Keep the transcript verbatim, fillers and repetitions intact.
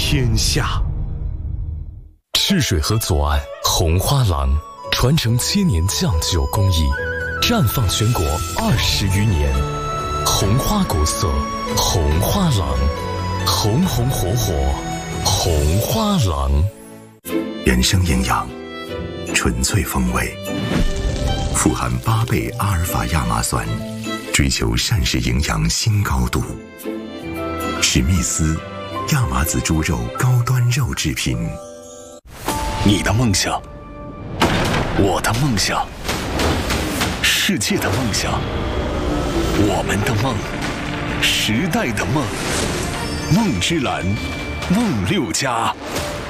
天下。赤水河左岸红花廊，传承千年酱酒工艺，绽放全国二十余年。红花古色，红花廊，红红火火，红花廊。 原生营养，纯粹风味，富含八倍阿尔法亚麻酸，追求膳食营养新高度。史密斯亚麻籽猪肉高端肉制品。 你的梦想，我的梦想，世界的梦想，我们的梦，时代的梦。梦之蓝，梦六家。